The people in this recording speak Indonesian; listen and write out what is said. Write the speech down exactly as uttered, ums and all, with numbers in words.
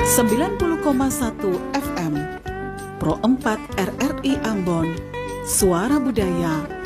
sembilan puluh koma satu F M Pro empat R R I Ambon, Suara Budaya